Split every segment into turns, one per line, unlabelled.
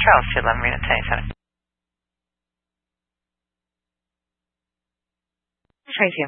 Charles, 211 Marina 1087.
22.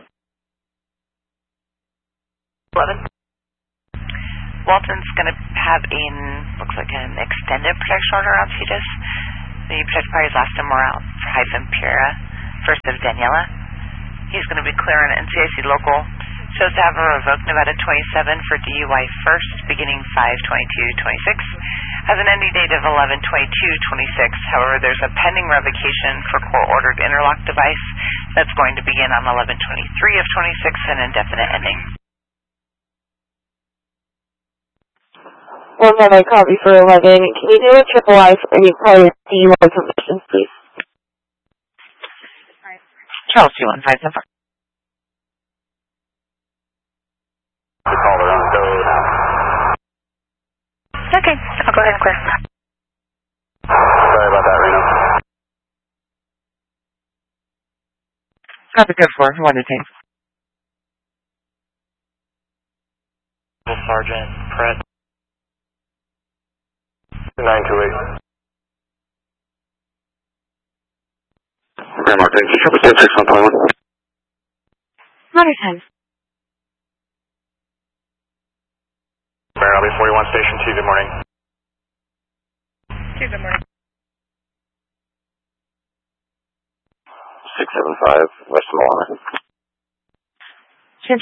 11. Walton's going to have looks like an extended protection order on CETUS. The protected parties last him Morale -Pura, first of Daniela. He's going to be clearing NCIC local. Shows to have a revoked Nevada 27 for DUI first, beginning 5/22/26. Has an ending date of 11/22/26. However, there's a pending revocation for court-ordered interlock device that's going to begin on 11/23/26 and indefinite ending.
One minute copy for 11. Can you do a triple I for any prior DUI convictions, please?
Charles, 21574.
Call their own code.
Okay, I'll go ahead and clear.
Sorry about that, Reno.
Copy code 4, 1 to 10.
Sergeant Pratt. 928. Grandma, thank you. 661.1.
Matter 10.
Maryland 41 Station 2, good morning.
2, good morning.
675 West Milano.
10.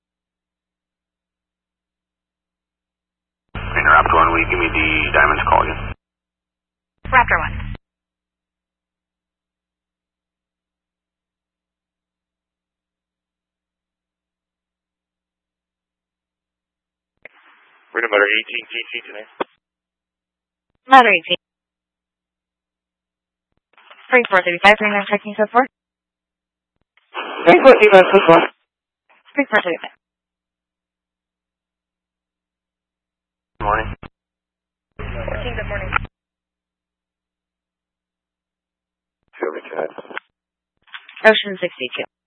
Raptor 1, will you give me the Diamonds call again?
Raptor 1.
We're number 18 GC today.
Matter 18. 3435, 39 checking so far. 3435 so far. 3435.
Good morning.
14, good morning.
Sure, we can.
Ocean 62.